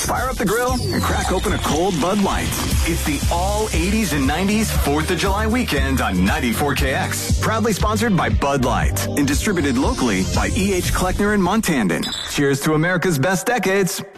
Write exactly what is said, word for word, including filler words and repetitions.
Fire up the grill and crack open a cold Bud Light. It's the all eighties and nineties fourth of July weekend on ninety-four K X. Proudly sponsored by Bud Light and distributed locally by E H. Kleckner and Montandon. Cheers to America's best decades.